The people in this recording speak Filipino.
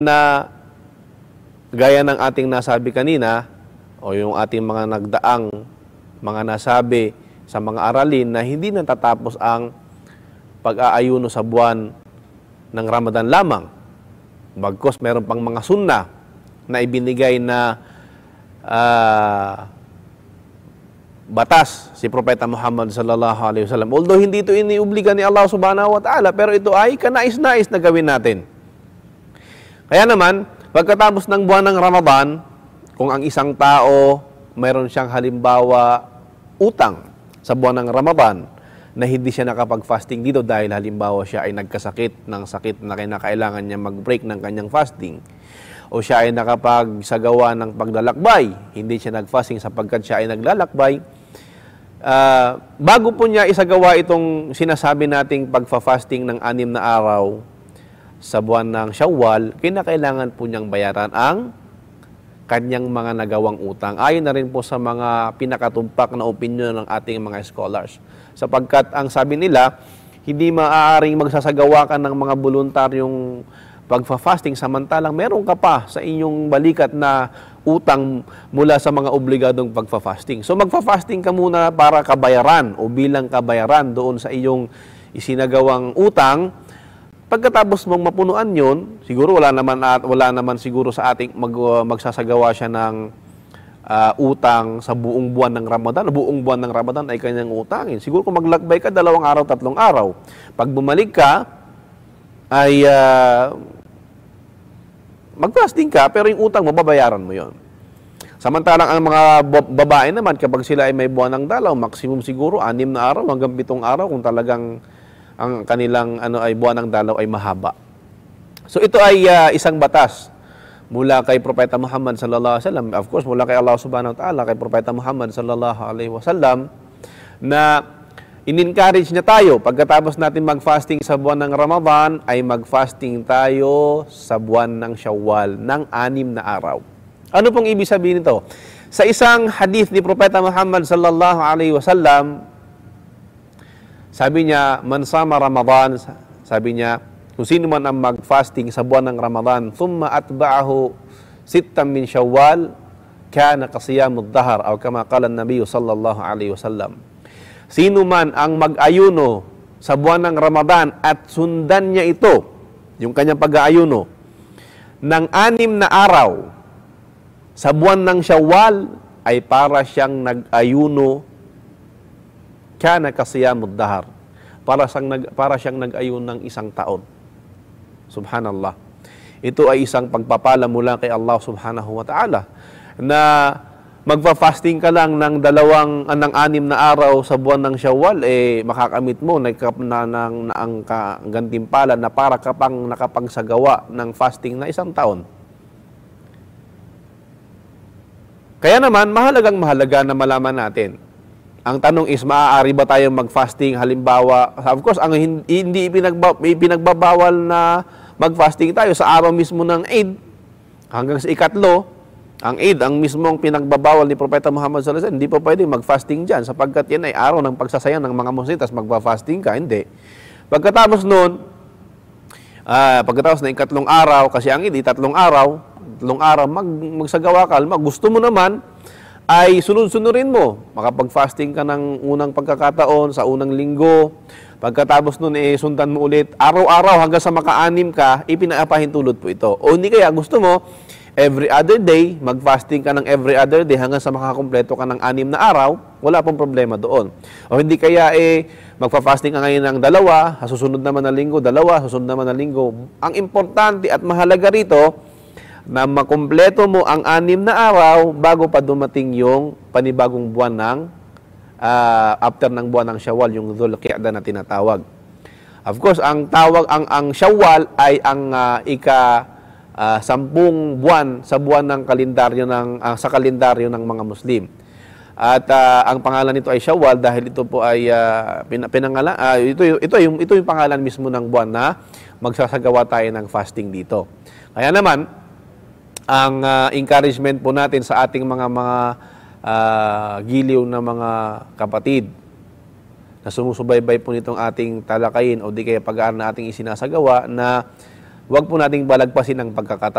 na gaya ng ating nasabi kanina o yung ating mga nagdaang mga nasabi sa mga aralin na hindi natatapos ang pag-aayuno sa buwan ng Ramadan lamang. Bagkus meron pang mga sunna na ibinigay na batas si Propeta Muhammad sallallahu alaihi wasallam. Although hindi ito iniubliga ni Allah subhanahu wa ta'ala, pero ito ay kanais-nais na gawin natin. Kaya naman, pagkatapos ng buwan ng Ramadan, kung ang isang tao mayroon siyang halimbawa utang sa buwan ng Ramadan na hindi siya nakapag-fasting dito dahil halimbawa siya ay nagkasakit ng sakit na kinakailangan niya mag-break ng kanyang fasting, o siya ay nakapagsagawa ng paglalakbay, hindi siya nag-fasting sapagkat siya ay naglalakbay, bago po niya isagawa itong sinasabi nating pagfa-fasting ng 6 na araw sa buwan ng Shawwal, kinakailangan po niyang bayaran ang kanyang mga nagawang utang. Ayon na rin po sa mga pinakatumpak na opinion ng ating mga scholars. Sapagkat ang sabi nila, hindi maaaring magsasagawa ka ng mga voluntaryong pagfa-fasting samantalang meron ka pa sa inyong balikat na utang mula sa mga obligadong pagfa-fasting. So magfa-fasting ka muna para kabayaran o bilang kabayaran doon sa iyong isinagawang utang. Pagkatapos mong mapunuan yon, siguro wala naman siguro sa ating magsasagawa siya ng utang sa buong buwan ng Ramadan. Buong buwan ng Ramadan ay kanyang utangin. Siguro kung maglakbay ka 2 araw, 3 araw. Pag bumalik ka, ay mag-fasting ka, pero yung utang mo, babayaran mo yon. Samantalang ang mga babae naman, kapag sila ay may buwan ng dalaw, maximum siguro 6 na araw hanggang 7 araw kung talagang ang kanilang ay buwan ng dalaw ay mahaba. So ito ay isang batas mula kay Propeta Muhammad sallallahu alaihi wasallam, of course mula kay Allah subhanahu wa ta'ala, kay Propeta Muhammad sallallahu alaihi wasallam, na in-encourage niya tayo pagkatapos natin mag-fasting sa buwan ng Ramadan ay mag-fasting tayo sa buwan ng Shawwal ng 6 na araw. Ano pong ibig sabihin nito? Sa isang hadith ni Propeta Muhammad sallallahu alaihi wasallam, sabi niya, man sama Ramadan, sabi niya, kung sino man ang mag-fasting sa buwan ng Ramadan, thumma atba'ahu 6 min Shawwal, kana kasiyamud dahar, o kama qala an-nabiy sallallahu alaihi wasallam. Sino man ang mag-ayuno sa buwan ng Ramadan at sundan niya ito, yung kanyang pag-aayuno, ng 6 na araw sa buwan ng Shawwal, ay para siyang nag-ayuno kana kasiyamud dahar, para siyang nag-ayun ng 1 taon. Subhanallah. Ito ay isang pagpapala mula kay Allah subhanahu wa ta'ala na magfa-fasting ka lang ng 6 na araw sa buwan ng Shawwal, makakamit mo ang gantimpala na para ka pang nakapagsagawa ng fasting na 1 taon. Kaya naman, mahalaga na malaman natin. Ang tanong is, maaari ba tayong mag-fasting? Halimbawa, of course, ang hindi pinagbabawal na mag-fasting tayo sa araw mismo ng Eid hanggang sa ikatlo. Ang Eid, ang mismong pinagbabawal ni Propeta Muhammad sallallahu alaihi wasallam, hindi pa pwede mag-fasting dyan sapagkat yan ay araw ng pagsasayang ng mga Muslim, tas magpa-fasting ka, hindi. Pagkatapos nun, pagkatapos ng ikatlong araw, kasi ang Eid, 3 araw, magsagawa ka, gusto mo naman, ay sunod-sunurin mo. Makapag-fasting ka ng unang pagkakataon sa unang linggo. Pagkatapos nun, sundan mo ulit. Araw-araw hanggang sa maka-6 ka, ipinapahintulot po ito. O hindi kaya gusto mo, every other day, mag-fasting ka ng every other day hanggang sa makakumpleto ka ng 6 na araw, wala pong problema doon. O hindi kaya magpa-fasting ka ngayon ng 2, susunod naman na linggo, 2, susunod naman na linggo. Ang importante at mahalaga rito, na makumpleto mo ang 6 na araw bago pa dumating yung panibagong buwan ng after ng buwan ng Shawwal, yung Dhul Qi'dah na tinatawag. Of course, ang Shawwal ay ang ika-10 buwan sa buwan ng kalendaryo sa kalendaryo ng mga Muslim. At ang pangalan nito ay Shawwal dahil ito po ay pinangalan ito yung pangalan mismo ng buwan na magsasagawa tayo ng fasting dito. Kaya naman, ang encouragement po natin sa ating mga giliw na mga kapatid na sumusubaybay po nitong ating talakayin o di kaya pag-aaral na ating isinasagawa na Huwag po nating balagpasin ang pagkakataon